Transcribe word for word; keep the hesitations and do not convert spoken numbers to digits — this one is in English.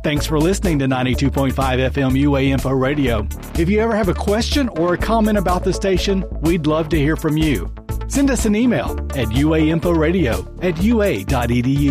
Thanks for listening to ninety-two point five F M U A Info Radio. If you ever have a question or a comment about the station, we'd love to hear from you. Send us an email at uainforadio at ua dot edu.